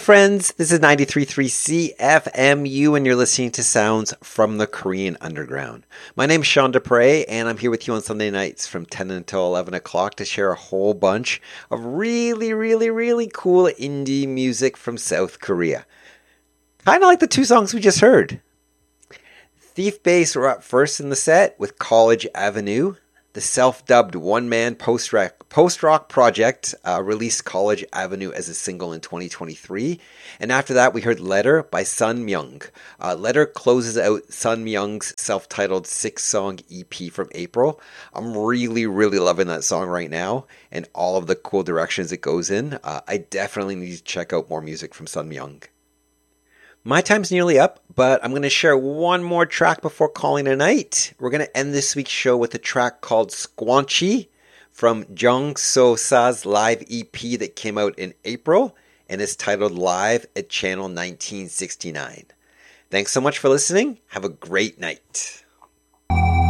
Friends, this is 93.3 CFMU, and you're listening to sounds from the Korean underground. My name is Sean Dupre, and I'm here with you on Sunday nights from 10 until 11 o'clock to share a whole bunch of really cool indie music from South Korea. Kind of like the two songs we just heard. Thief Bass were up first in the set with College Avenue. The self-dubbed one-man post-rock project released College Avenue as a single in 2023. And after that, we heard Letter by Sun Myung. Letter closes out Sun Myung's self-titled 6-song EP from April. I'm really loving that song right now and all of the cool directions it goes in. I definitely need to check out more music from Sun Myung. My time's nearly up, but I'm going to share one more track before calling it a night. We're going to end this week's show with a track called Squanchy from Jung So Sa's live EP that came out in April and is titled Live at Channel 1969. Thanks so much for listening. Have a great night.